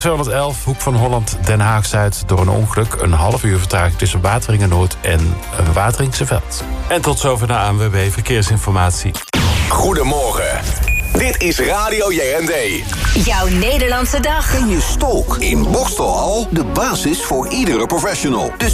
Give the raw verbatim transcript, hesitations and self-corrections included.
tweehonderdelf, Hoek van Holland, Den Haag-Zuid. Door een ongeluk een half uur vertraging tussen Wateringen-Noord en Wateringse Veld. En tot zover de A N W B Verkeersinformatie. Goedemorgen. Dit is Radio J N D. Jouw Nederlandse dag. Ken je Stolk? In Bokstel al de basis voor iedere professional. Dus